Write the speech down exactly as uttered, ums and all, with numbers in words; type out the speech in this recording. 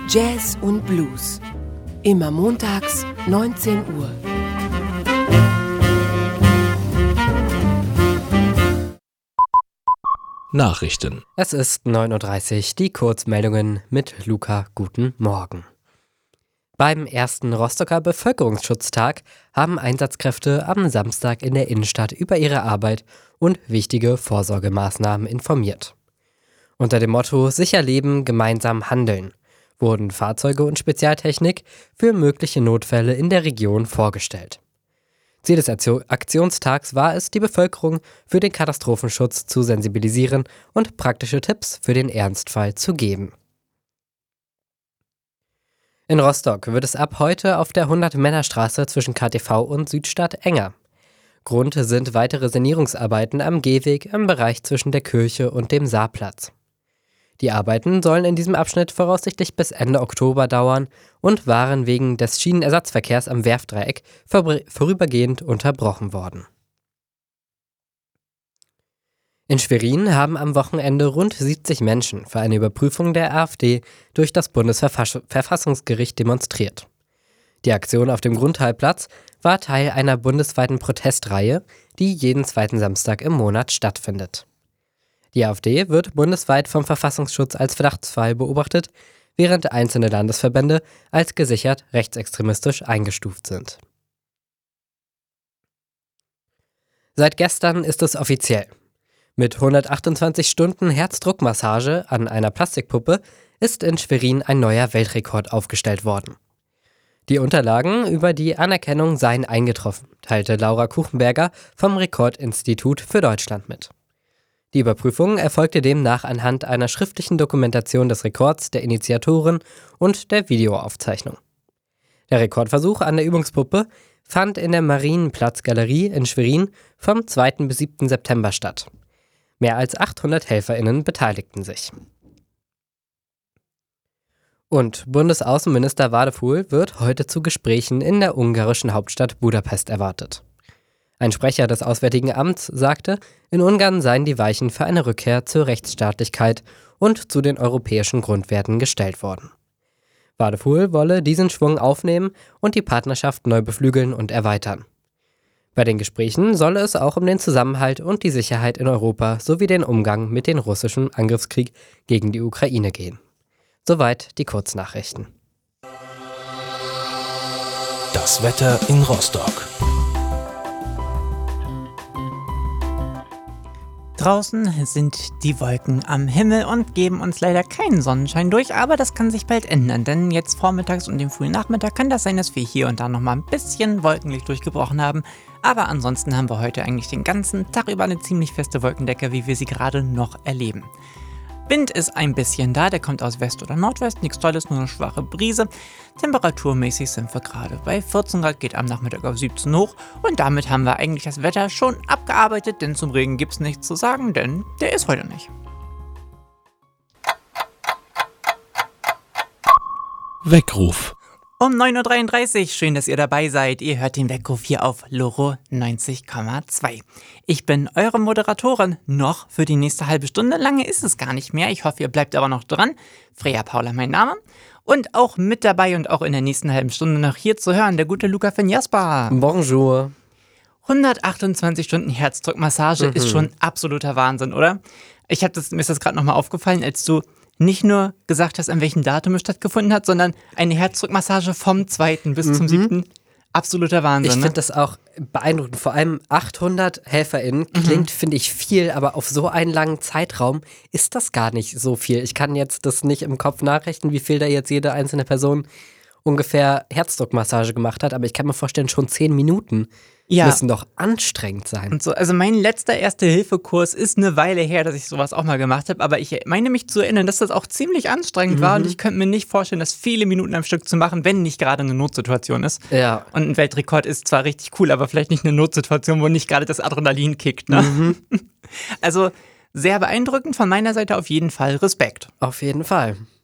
Jazz und Blues. Immer montags, neunzehn Uhr. Nachrichten. Es ist neun Uhr dreißig, die Kurzmeldungen mit Luca. Guten Morgen. Beim ersten Rostocker Bevölkerungsschutztag haben Einsatzkräfte am Samstag in der Innenstadt über ihre Arbeit und wichtige Vorsorgemaßnahmen informiert. Unter dem Motto Sicher leben, gemeinsam handeln wurden Fahrzeuge und Spezialtechnik für mögliche Notfälle in der Region vorgestellt. Ziel des Aktionstags war es, die Bevölkerung für den Katastrophenschutz zu sensibilisieren und praktische Tipps für den Ernstfall zu geben. In Rostock wird es ab heute auf der hundert-Männer-Straße zwischen K T V und Südstadt enger. Grund sind weitere Sanierungsarbeiten am Gehweg im Bereich zwischen der Kirche und dem Saarplatz. Die Arbeiten sollen in diesem Abschnitt voraussichtlich bis Ende Oktober dauern und waren wegen des Schienenersatzverkehrs am Werftdreieck vor- vorübergehend unterbrochen worden. In Schwerin haben am Wochenende rund siebzig Menschen für eine Überprüfung der AfD durch das Bundesverfassungsgericht demonstriert. Die Aktion auf dem Grundteilplatz war Teil einer bundesweiten Protestreihe, die jeden zweiten Samstag im Monat stattfindet. Die AfD wird bundesweit vom Verfassungsschutz als Verdachtsfall beobachtet, während einzelne Landesverbände als gesichert rechtsextremistisch eingestuft sind. Seit gestern ist es offiziell. Mit hundertachtundzwanzig Stunden Herzdruckmassage an einer Plastikpuppe ist in Schwerin ein neuer Weltrekord aufgestellt worden. Die Unterlagen über die Anerkennung seien eingetroffen, teilte Laura Kuchenberger vom Rekordinstitut für Deutschland mit. Die Überprüfung erfolgte demnach anhand einer schriftlichen Dokumentation des Rekords, der Initiatoren und der Videoaufzeichnung. Der Rekordversuch an der Übungspuppe fand in der Marienplatz-Galerie in Schwerin vom zweiten bis siebten September statt. Mehr als achthundert HelferInnen beteiligten sich. Und Bundesaußenminister Wadefuhl wird heute zu Gesprächen in der ungarischen Hauptstadt Budapest erwartet. Ein Sprecher des Auswärtigen Amts sagte, in Ungarn seien die Weichen für eine Rückkehr zur Rechtsstaatlichkeit und zu den europäischen Grundwerten gestellt worden. Wadefuhl wolle diesen Schwung aufnehmen und die Partnerschaft neu beflügeln und erweitern. Bei den Gesprächen solle es auch um den Zusammenhalt und die Sicherheit in Europa sowie den Umgang mit dem russischen Angriffskrieg gegen die Ukraine gehen. Soweit die Kurznachrichten. Das Wetter in Rostock. Draußen sind die Wolken am Himmel und geben uns leider keinen Sonnenschein durch, aber das kann sich bald ändern, denn jetzt vormittags und im frühen Nachmittag kann das sein, dass wir hier und da nochmal ein bisschen Wolkenlicht durchgebrochen haben, aber ansonsten haben wir heute eigentlich den ganzen Tag über eine ziemlich feste Wolkendecke, wie wir sie gerade noch erleben. Wind ist ein bisschen da, der kommt aus West oder Nordwest, nichts Tolles, nur eine schwache Brise. Temperaturmäßig sind wir gerade bei vierzehn Grad, geht am Nachmittag auf siebzehn hoch und damit haben wir eigentlich das Wetter schon abgearbeitet, denn zum Regen gibt's nichts zu sagen, denn der ist heute nicht. Weckruf. Um neun Uhr dreiunddreißig, schön, dass ihr dabei seid. Ihr hört den Weckruf hier auf Loro neunzig Komma zwei. Ich bin eure Moderatorin noch für die nächste halbe Stunde. Lange ist es gar nicht mehr. Ich hoffe, ihr bleibt aber noch dran. Freya Paula, mein Name. Und auch mit dabei und auch in der nächsten halben Stunde noch hier zu hören, der gute Luca von Jasper. Bonjour. hundertachtundzwanzig Stunden Herzdruckmassage Mhm. ist schon absoluter Wahnsinn, oder? Ich hab das, mir ist das gerade nochmal aufgefallen, als du nicht nur gesagt hast, an welchem Datum es stattgefunden hat, sondern eine Herzdruckmassage vom zweiten bis Mhm. zum siebten Absoluter Wahnsinn. Ich ne? finde das auch beeindruckend. Vor allem achthundert HelferInnen klingt, finde ich, viel, aber auf so einen langen Zeitraum ist das gar nicht so viel. Ich kann jetzt das nicht im Kopf nachrechnen, wie viel da jetzt jede einzelne Person ungefähr Herzdruckmassage gemacht hat, aber ich kann mir vorstellen, schon zehn Minuten Ja. müssen doch anstrengend sein. Und so, also mein letzter Erste-Hilfe-Kurs ist eine Weile her, dass ich sowas auch mal gemacht habe, aber ich meine mich zu erinnern, dass das auch ziemlich anstrengend war und ich könnte mir nicht vorstellen, das viele Minuten am Stück zu machen, wenn nicht gerade eine Notsituation ist. Ja. Und ein Weltrekord ist zwar richtig cool, aber vielleicht nicht eine Notsituation, wo nicht gerade das Adrenalin kickt. Ne? Also sehr beeindruckend von meiner Seite auf jeden Fall. Respekt. Auf jeden Fall.